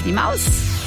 die Maus.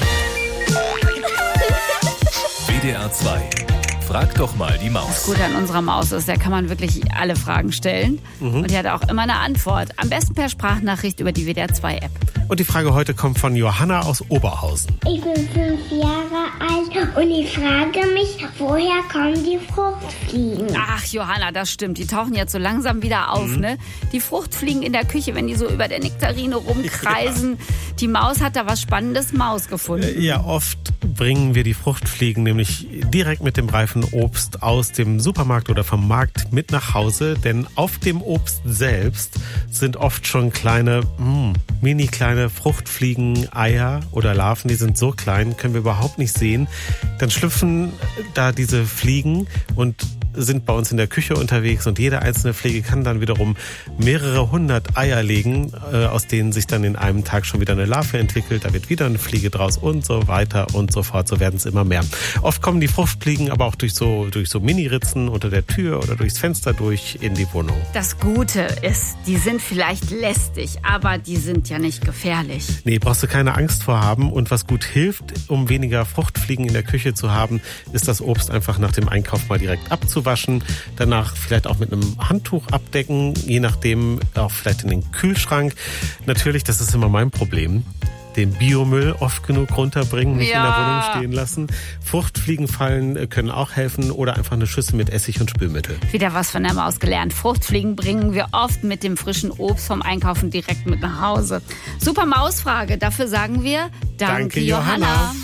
WDR 2. Frag doch mal die Maus. Das Gute an unserer Maus ist, da kann man wirklich alle Fragen stellen. Und die hat auch immer eine Antwort. Am besten per Sprachnachricht über die WDR 2 App. Und die Frage heute kommt von Johanna aus Oberhausen. Ich bin 5 Jahre alt und ich frage mich, woher kommen die Fruchtfliegen? Ach, Johanna, das stimmt. Die tauchen jetzt so langsam wieder auf, ne? Die Fruchtfliegen in der Küche, wenn die so über der Nektarine rumkreisen. Ja. Die Maus hat da was Spannendes gefunden. Ja, oft bringen wir die Fruchtfliegen nämlich direkt mit dem reifen Obst aus dem Supermarkt oder vom Markt mit nach Hause. Denn auf dem Obst selbst sind oft schon kleine, mini-kleine Fruchtfliegen, Eier oder Larven. Die sind so klein, können wir überhaupt nicht sehen. Dann schlüpfen da diese Fliegen und sind bei uns in der Küche unterwegs und jede einzelne Fliege kann dann wiederum mehrere hundert Eier legen, aus denen sich dann in einem Tag schon wieder eine Larve entwickelt. Da wird wieder eine Fliege draus und so weiter und so fort. So werden es immer mehr. Oft kommen die Fruchtfliegen aber auch durch so Mini-Ritzen unter der Tür oder durchs Fenster durch in die Wohnung. Das Gute ist, die sind vielleicht lästig, aber die sind ja nicht gefährlich. Nee, brauchst du keine Angst vor haben. Und was gut hilft, um weniger Fruchtfliegen in der Küche zu haben, ist das Obst einfach nach dem Einkauf mal direkt abzuwaschen. Danach vielleicht auch mit einem Handtuch abdecken, je nachdem auch vielleicht in den Kühlschrank. Natürlich, das ist immer mein Problem, den Biomüll oft genug runterbringen, nicht in der Wohnung stehen lassen. Fruchtfliegenfallen können auch helfen oder einfach eine Schüssel mit Essig und Spülmittel. Wieder was von der Maus gelernt. Fruchtfliegen bringen wir oft mit dem frischen Obst vom Einkaufen direkt mit nach Hause. Super Mausfrage, dafür sagen wir Danke, Johanna.